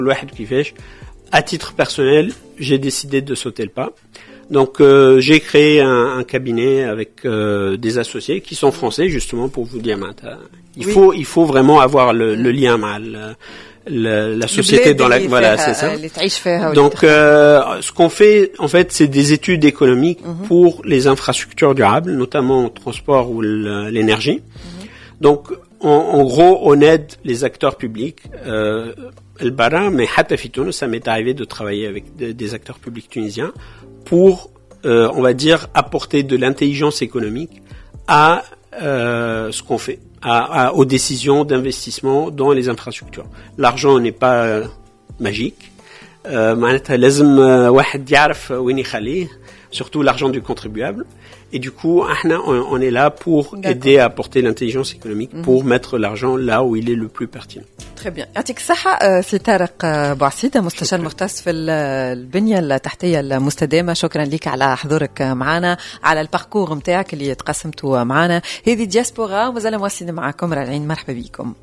À titre personnel, j'ai décidé de sauter le pas. Donc j'ai créé un cabinet avec des associés qui sont français justement pour vous dire il faut vraiment avoir le lien mal la société dans la voilà c'est ça. Donc ce qu'on fait en fait c'est des études économiques pour les infrastructures durables, notamment transport ou l'énergie. Donc en gros on aide les acteurs publics mais حتى في تونس ça m'est arrivé de travailler avec des acteurs publics tunisiens pour, on va dire, apporter de l'intelligence économique à ce qu'on fait, aux décisions d'investissement dans les infrastructures. L'argent n'est pas magique. معناتها لازم واحد يعرف وين يخليه, surtout l'argent du contribuable. Et du coup, on est là pour aider à apporter l'intelligence économique pour mettre l'argent là où il est le plus pertinent. Très bien. يعطيك الصحة سي طارق بوعسيدة, مستشار مختص في البنية التحتية المستدامة. شكرا لك على حضورك معنا, على الباركور متاعك اللي تقسمته معنا. هذه دياسبورا ومازال مواصلين معكم راجعين. مرحبا بكم.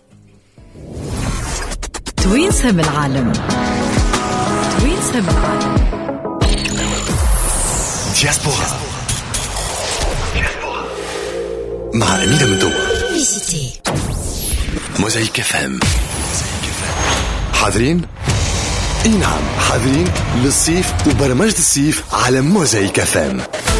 توينسهم العالم. توينسهم العالم. دياسبورا مع أمينة من دوا. موزايك FM. حاضرين؟ اي نعم حاضرين للصيف وبرمجة الصيف على موزايك FM.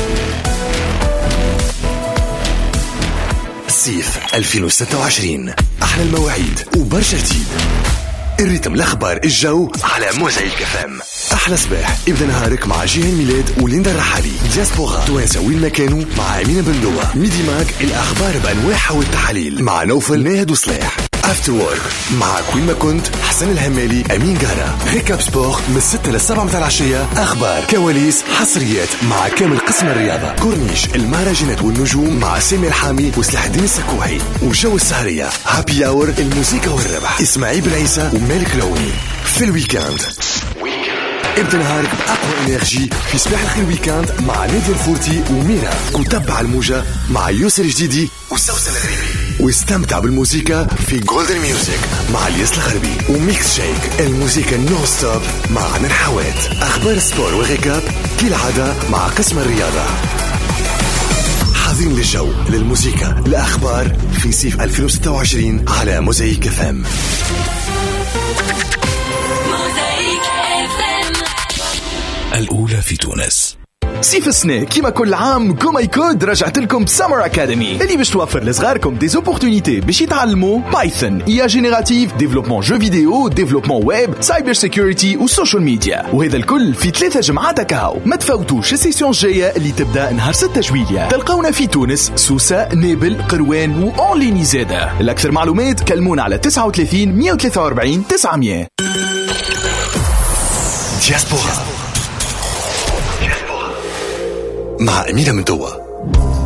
الصيف 2026 أحلى المواعيد وبرشا جديد. الريتم الأخبار الجو على موزايك FM. أحلى صباح ابدأ نهارك مع جيهان ميلاد وليندا الرحالي. دياسبورا توانسة وين ما كانوا مع أمينة بندوة. ميدي ماك الأخبار بأنواعها والتحاليل مع نوفل ناهد وصلاح. افتر وورك مع كوين ما كنت حسن الهمالي أمين جارة. ريكاب سبور من 6 ل 7 متاع العشية. أخبار كواليس حصريات مع كامل قسم الرياضة. كورنيش المهرجانات والنجوم مع سامي الحامي وسلاح الدين السكوحي. وجو السهرية هابي اور الموسيقى والربح إسماعيل بن عيسى ومالك لوني. في الويكاند ابدأ نهارك بأقوى إنرجي في صباح الخير ويكاند مع نادي الفورتي وميرا. وتبع الموجة مع يوسر جديدي وسوسن الغريبي. واستمتع بالموسيقى في جولدن ميوزك مع الياس الغربي. وميكس شيك الموسيقى نو ستوب مع عمر حوات. أخبار السبور والغيكاب كالعادة مع قسم الرياضة. حاضرين للجو للموسيقى الأخبار في صيف 2026 على موزايك FM. الأولى في تونس. صيف السنة كيما كل عام كوماي كود رجعت لكم سمر أكاديمي اللي باش توفر لصغاركم دي زوبورتونيتي باش يتعلموا بايثون, إيا جينيراتيف, ديفلوبمون جو فيديو, ديفلوبمون ويب, سايبر سيكوريتي وسوشيال ميديا. وهذا الكل في 3 جمعات كاو. ما تفوتوش السيسيون الجاية اللي تبدأ نهار 6 جويلية. تلقونا في تونس, سوسة, نابل, قروان وأونليني زادة. الأكثر معلومات كلمونا على 39 143 900. دياسبورا مع أمينة من دوا.